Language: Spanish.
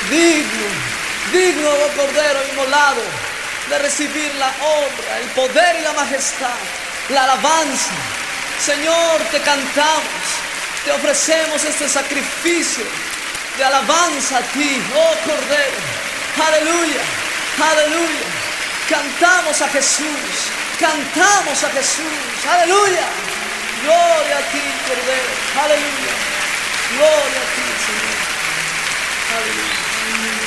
Digno, digno, oh Cordero inmolado, de recibir la honra, el poder y la majestad, la alabanza. Señor, te cantamos, te ofrecemos este sacrificio de alabanza a ti, oh Cordero. Aleluya, aleluya. Cantamos a Jesús, cantamos a Jesús, aleluya. Gloria a ti, Cordero, aleluya. Gloria a ti, Señor. Aleluya.